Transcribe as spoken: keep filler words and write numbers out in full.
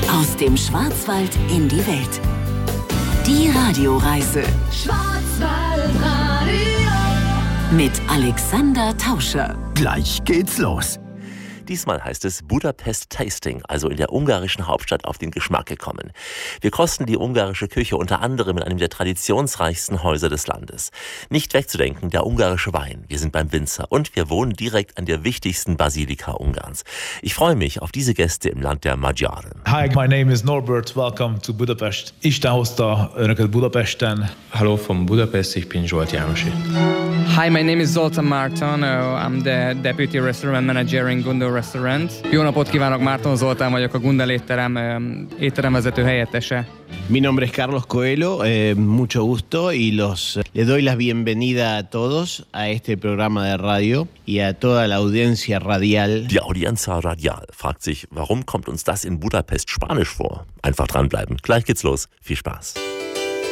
Aus dem Schwarzwald in die Welt. Die Radioreise. Schwarzwaldradio. Mit Alexander Tauscher. Gleich geht's los. Diesmal heißt es Budapest Tasting, also in der ungarischen Hauptstadt auf den Geschmack gekommen. Wir kosten die ungarische Küche unter anderem in einem der traditionsreichsten Häuser des Landes. Nicht wegzudenken, der ungarische Wein. Wir sind beim Winzer und wir wohnen direkt an der wichtigsten Basilika Ungarns. Ich freue mich auf diese Gäste im Land der Magyaren. Hi, my name is Norbert. Welcome to Budapest. Isten hozta önöket Budapesten. Hallo von Budapest, ich bin Zsolt Jánosi. Hi, my name is Zoltán Márton. Uh, I'm the Deputy Restaurant Manager in Gundel Restaurant. Jó napot kívánok, Márton Zoltán vagyok, a Gundel étterem um, étteremvezető helyettese. Mi nombre es Carlos Coelho, eh, mucho gusto y los les doy la bienvenida a todos a este programa de radio y a toda la audiencia radial. Die Audiencia Radial fragt sich, warum kommt uns das in Budapest Spanisch vor? Einfach dranbleiben, gleich geht's los. Viel Spaß.